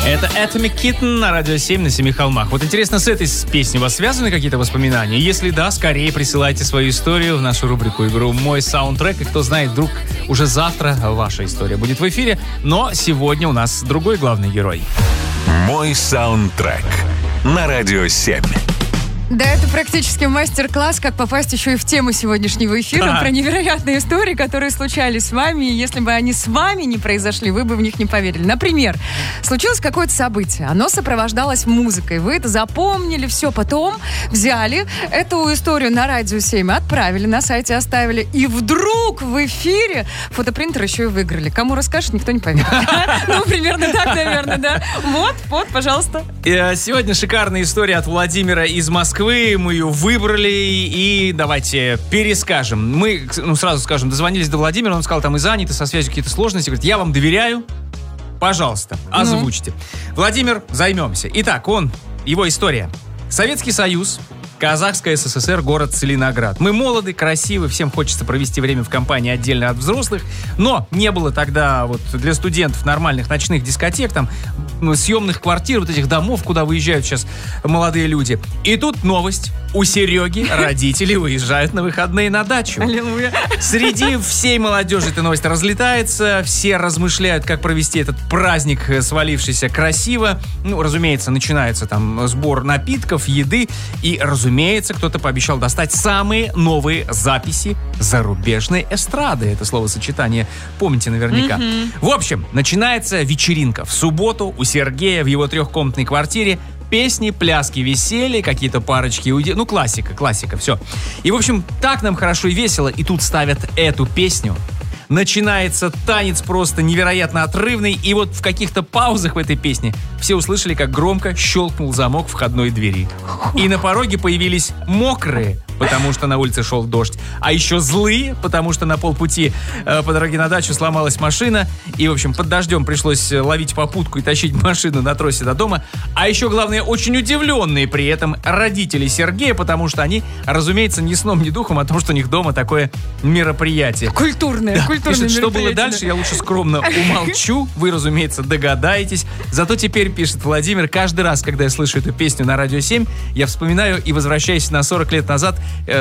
Это Atomic Kitten на Радио 7 на Семи холмах. Вот интересно, с этой песней у вас связаны какие-то воспоминания? Если да, скорее присылайте свою историю в нашу рубрику игру «Мой саундтрек». И кто знает, вдруг уже завтра ваша история будет в эфире. Но сегодня у нас другой главный герой. «Мой саундтрек» на Радио 7. Да, это практически мастер-класс, как попасть еще и в тему сегодняшнего эфира, про невероятные истории, которые случались с вами, и если бы они с вами не произошли, вы бы в них не поверили. Например, случилось какое-то событие, оно сопровождалось музыкой, вы это запомнили, все, потом взяли эту историю на Радио 7, отправили, на сайте оставили, и вдруг в эфире фотопринтер еще и выиграли. Кому расскажешь, никто не поверит. Ну, примерно так, наверное, да. Вот, пожалуйста. Сегодня шикарная история от Владимира из Москвы. Мы ее выбрали и давайте перескажем. Мы, сразу скажем, дозвонились до Владимира, он сказал, там и заняты, со связью какие-то сложности. Говорит, я вам доверяю, пожалуйста, озвучьте. Владимир, займемся. Итак, его история. Советский Союз, Казахская ССР, город Целиноград. Мы молоды, красивы, всем хочется провести время в компании отдельно от взрослых, но не было тогда вот для студентов нормальных ночных дискотек, там, съемных квартир, вот этих домов, куда выезжают сейчас молодые люди. И тут новость. У Сереги родители уезжают на выходные на дачу. Аллилуйя. Среди всей молодежи эта новость разлетается, все размышляют, как провести этот праздник, свалившийся красиво. Разумеется, начинается там сбор напитков, еды, и, разумеется, кто-то пообещал достать самые новые записи зарубежной эстрады. Это словосочетание помните наверняка. В общем, начинается вечеринка. В субботу у Сергея в его трехкомнатной квартире песни, пляски, веселье, какие-то парочки, классика, все. И, в общем, так нам хорошо и весело, и тут ставят эту песню. Начинается танец просто невероятно отрывный, и вот в каких-то паузах в этой песне все услышали, как громко щелкнул замок входной двери. И на пороге появились мокрые, потому что на улице шел дождь, а еще злые, потому что на полпути по дороге на дачу сломалась машина, и, в общем, под дождем пришлось ловить попутку и тащить машину на тросе до дома, а еще, главное, очень удивленные при этом родители Сергея, потому что они, разумеется, ни сном, ни духом о том, что у них дома такое мероприятие. Культурное пишет, что было дальше, я лучше скромно умолчу, вы, разумеется, догадаетесь. Зато теперь, пишет Владимир, каждый раз, когда я слышу эту песню на Радио 7, я вспоминаю и возвращаюсь на 40 лет назад,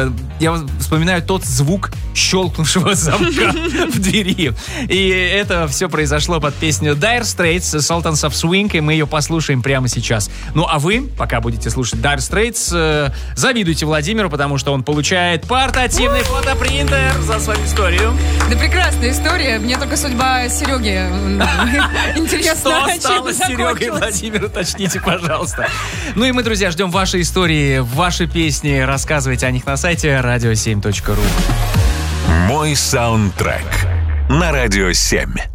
я вспоминаю тот звук щелкнувшего замка в двери. И это все произошло под песню Dire Straits, Sultans of Swing, и мы ее послушаем прямо сейчас. Ну а вы, пока будете слушать Dire Straits, завидуйте Владимиру, потому что он получает портативный фотопринтер за свою историю. Да прекрасная история, мне только судьба Сереги интересна. Что стало с Серегой, Владимир, уточните, пожалуйста. Ну и мы, друзья, ждем ваши истории, ваши песни, рассказывайте о них на сайте radio7.ru. «Мой саундтрек» на Радио 7.